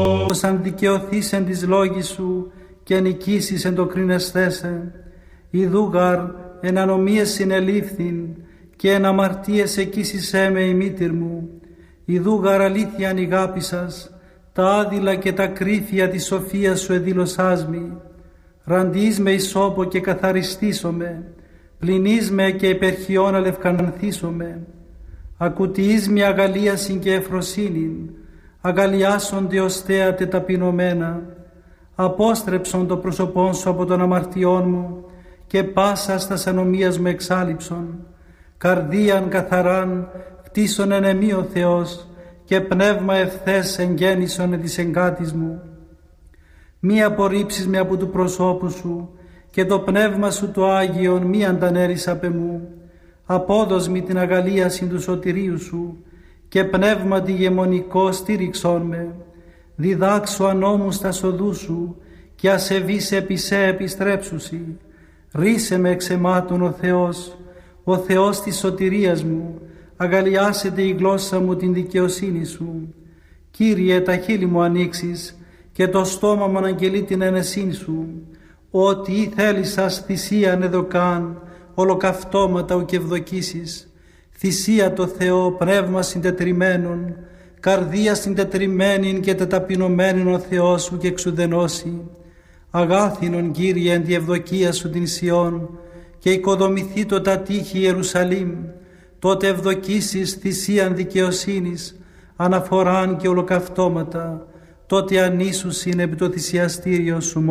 Ως αν δικαιωθείς εν της λόγης σου και νικήσεις εν το κρίνεσθέσαι, ιδούγαρ εν ανομίες συνελήφθην και εν αμαρτίες εκείσισέ με η μήτηρ μου, ιδούγαρ αλήθειαν ηγάπησας, τα άδειλα και τα κρίθια της σοφίας σου εδήλωσάς μη, ραντείς με ισόπο και καθαριστήσομαι, πλυνείς με και υπερχιών αλευκανθήσομαι, ακουτιείς με αγαλίασιν και εφροσύνην, αγαλιάσονται ως θέατε ταπεινωμένα, απόστρεψον το πρόσωπόν σου από των αμαρτιών μου και πάσα στας ανομίας μου εξάλειψον, καρδίαν καθαράν κτίσον εν εμή ο Θεός και πνεύμα ευθές εγγέννησον εν της εγκάτης μου. Μη απορρίψεις με από του προσώπου σου και το πνεύμα σου το Άγιον μη αντανέρεις απ' εμού, απόδος μη την αγαλίαση του σωτηρίου σου και πνεύμα τη γεμονικό στήριξόν με, διδάξου ανώμους τα σοδού σου και ασεβείς επί σε επιστρέψουσι. Ρίσε με εξ αιμάτων ο Θεός της σωτηρίας μου, αγαλιάσετε η γλώσσα μου την δικαιοσύνη σου. Κύριε, τα χείλη μου ανοίξεις και το στόμα μου αναγγελεί την ενεσύνη σου, ότι ή θέλησας θυσίαν εδωκάν, ολοκαυτώματα ουκ ευδοκίσεις. Θυσία το Θεό, πνεύμα συντετριμένον, καρδία συντετριμένην και τεταπεινωμένην ο Θεός σου και εξουδενώσει. Αγάθινον, Κύριε, εν τη ευδοκία σου την Σιών και οικοδομηθεί το τα τείχη Ιερουσαλήμ, τότε ευδοκίσεις θυσίαν δικαιοσύνης, αναφοράν και ολοκαυτώματα, τότε ανήσουσιν επί το θυσιαστήριο σου